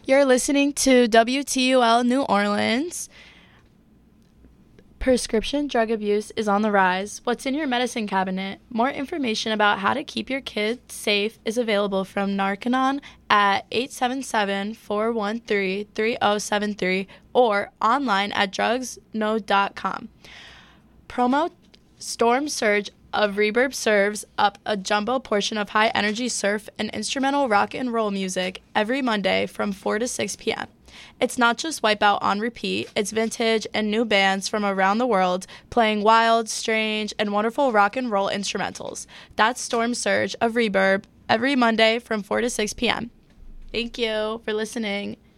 You're listening to WTUL New Orleans. Prescription drug abuse is on the rise. What's in your medicine cabinet? More information about how to keep your kids safe is available from Narcanon at 877-413-3073 or online at drugsno.com. Promo Storm Surge of Reverb serves up a jumbo portion of high-energy surf and instrumental rock and roll music every Monday from 4 to 6 p.m. It's not just Wipeout on repeat, it's vintage and new bands from around the world playing wild, strange, and wonderful rock and roll instrumentals. That's Storm Surge of Reverb every Monday from 4 to 6 p.m. Thank you for listening.